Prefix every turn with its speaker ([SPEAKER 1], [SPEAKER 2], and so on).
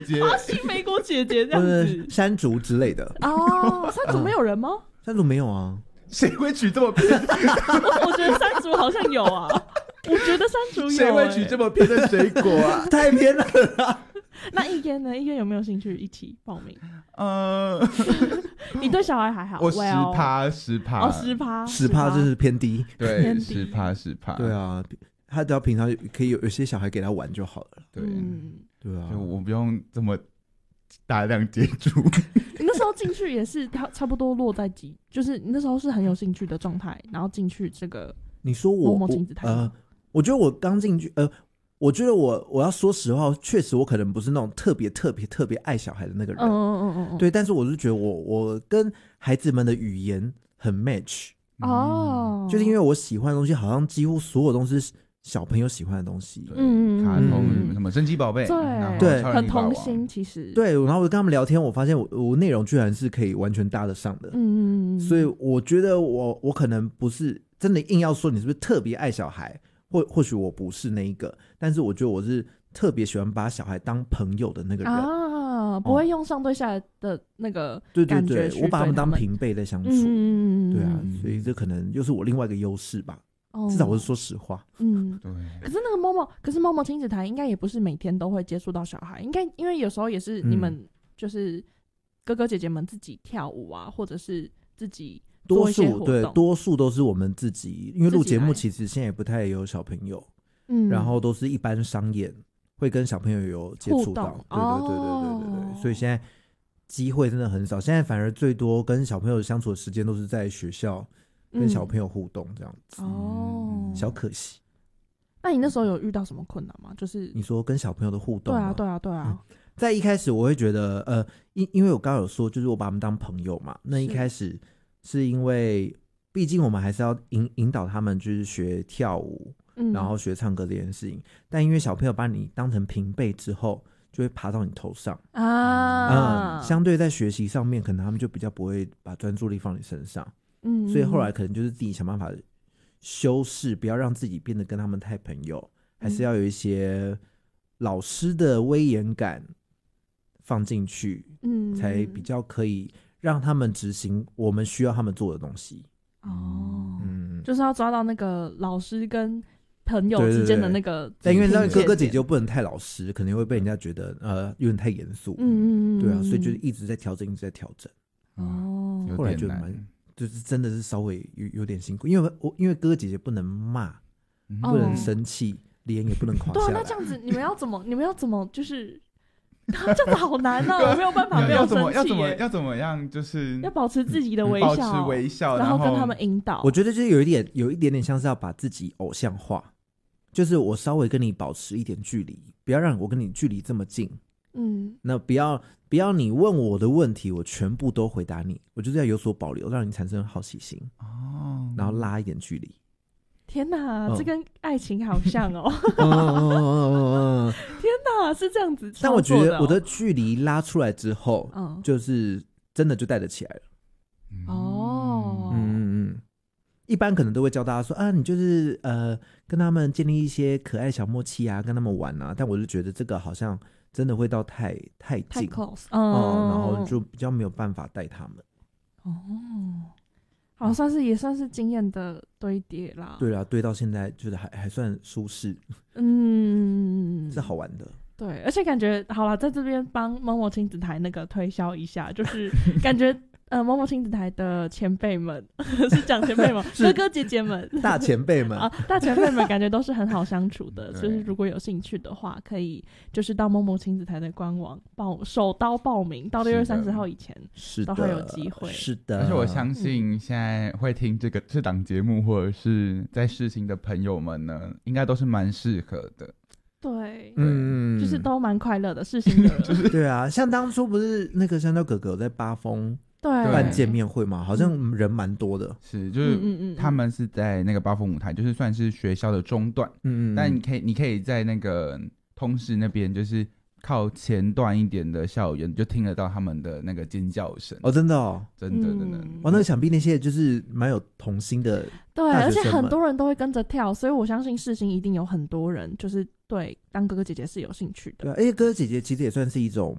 [SPEAKER 1] 花心美果姐姐这样子，
[SPEAKER 2] 山竹之类的。
[SPEAKER 1] 哦，山竹没有人吗？
[SPEAKER 2] 山竹没有啊，
[SPEAKER 3] 谁会取这么偏？
[SPEAKER 1] 我觉得山竹好像有啊，我觉得山竹有、
[SPEAKER 3] 谁会取这么偏的水果啊？
[SPEAKER 2] 太偏了啦。
[SPEAKER 1] 那一烟呢？一烟有没有兴趣一起报名？你对小孩还好？
[SPEAKER 3] 我10%，10%，
[SPEAKER 1] 哦
[SPEAKER 2] 10%就是偏低，
[SPEAKER 3] 对，10%。
[SPEAKER 2] 对啊，他只要平常可以有些小孩给他玩就好了。
[SPEAKER 3] 对，
[SPEAKER 2] 对啊，
[SPEAKER 3] 就我不用这么大量接触。
[SPEAKER 1] 你那时候进去也是差不多落在几，就是你那时候是很有兴趣的状态，然后进去这个。
[SPEAKER 2] 你说我
[SPEAKER 1] 亲子台
[SPEAKER 2] 我觉得我刚进去，我觉得我要说实话，确实我可能不是那种特别爱小孩的那个人。对，但是我是觉得我跟孩子们的语言很 match。就是因为我喜欢的东西，好像几乎所有东西是小朋友喜欢的东西。
[SPEAKER 3] 卡通什么神奇宝贝，
[SPEAKER 1] 对，很童心其实。
[SPEAKER 2] 对，然后我跟他们聊天，我发现我内容居然是可以完全搭得上的。所以我觉得我可能不是真的硬要说你是不是特别爱小孩。或许我不是那一个，但是我觉得我是特别喜欢把小孩当朋友的那个人
[SPEAKER 1] 啊，不会用上对下来的那个感觉
[SPEAKER 2] 对，我把他们当平辈在相处。对啊，所以这可能又是我另外一个优势吧。至少我是说实话。
[SPEAKER 3] 对。
[SPEAKER 1] 可是那个猫猫亲子台应该也不是每天都会接触到小孩，应该因为有时候也是你们就是哥哥姐姐们自己跳舞啊，或者是自己。多
[SPEAKER 2] 数都是我们自己，因为录节目其实现在也不太有小朋友，然后都是一般商演会跟小朋友有接触到，对，所以现在机会真的很少，现在反而最多跟小朋友相处的时间都是在学校跟小朋友互动这样子。小可惜。
[SPEAKER 1] 那你那时候有遇到什么困难吗？就是你
[SPEAKER 2] 说跟小朋友的互动吗？
[SPEAKER 1] 对啊。
[SPEAKER 2] 在一开始我会觉得因为我刚刚有说就是我把他们当朋友嘛，那一开始是因为毕竟我们还是要引导他们就是学跳舞，然后学唱歌这件事情。但因为小朋友把你当成平辈之后，就会爬到你头上相对在学习上面，可能他们就比较不会把专注力放你身上。所以后来可能就是自己想办法修饰，不要让自己变得跟他们太朋友，还是要有一些老师的威严感放进去，才比较可以让他们执行我们需要他们做的东西。
[SPEAKER 1] 就是要抓到那个老师跟朋友之间的那个。
[SPEAKER 2] 但因为那哥哥姐姐不能太老实，可能会被人家觉得有点太严肃。对啊，所以就是一直在调整，后来就就是真的是稍微有点辛苦，因为哥哥姐姐不能骂，不能生气，脸也不能垮下来。
[SPEAKER 1] 对啊，那这样子你们要怎么就是？这样子好难哦，我没有办法没有生气。
[SPEAKER 3] 要怎么样？就是
[SPEAKER 1] 要保持自己的微笑，
[SPEAKER 3] 保持微笑，
[SPEAKER 1] 然后跟他们引导。
[SPEAKER 2] 我觉得就是有一点点像是要把自己偶像化，就是我稍微跟你保持一点距离，不要让我跟你距离这么近。那不要你问我的问题，我全部都回答你，我就是要有所保留，让你产生好奇心然后拉一点距离。
[SPEAKER 1] 天哪，这跟爱情好像哦！天哪，是这样子。
[SPEAKER 2] 但我觉得我的距离拉出来之后，就是真的就带得起来了。一般可能都会教大家说啊，你就是跟他们建立一些可爱小默契啊，跟他们玩啊。但我就觉得这个好像真的会到太近，太
[SPEAKER 1] close，
[SPEAKER 2] 然后就比较没有办法带他们。
[SPEAKER 1] 好，也算是经验的堆叠啦。
[SPEAKER 2] 对啦，堆到现在就是还算舒适，是好玩的。
[SPEAKER 1] 对，而且感觉好啦，在这边帮某某亲子台那个推销一下，就是感觉某某亲子台的前辈们是讲前辈吗？哥哥姐姐们，
[SPEAKER 2] 大前辈们
[SPEAKER 1] 大前辈们感觉都是很好相处的。就是如果有兴趣的话，可以就是到某某亲子台的官网手刀报名，到6月30号以前都还有机会。
[SPEAKER 2] 是的，
[SPEAKER 3] 而且我相信现在会听这档节目或者是在试行的朋友们呢，应该都是蛮适合的。
[SPEAKER 1] 对，就是都蛮快乐的事情的人。
[SPEAKER 2] 对啊，像当初不是那个香蕉哥哥在八峰办见面会嘛，好像人蛮多的。
[SPEAKER 3] 是，就是他们是在那个八峰舞台，就是算是学校的中段。但你可以在那个通识那边，就是靠前段一点的校园，就听得到他们的那个尖叫声。
[SPEAKER 2] 真的哦，
[SPEAKER 3] 真的。
[SPEAKER 2] 那个想必那些就是蛮有童心的。
[SPEAKER 1] 对，而且很多人都会跟着跳，所以我相信世新一定有很多人就是对当哥哥姐姐是有兴趣的。
[SPEAKER 2] 对啊，而且哥哥姐姐其实也算是一种